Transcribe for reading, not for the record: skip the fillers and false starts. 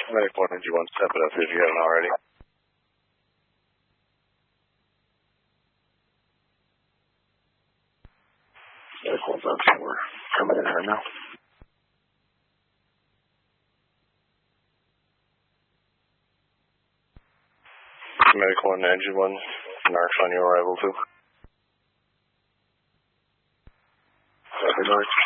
Medical 1, Engine 1, step it up if you haven't already. Medical 1's on scene. We're coming in right now. Medical 1, Engine 1, narcs on your arrival too. Copy, narcs.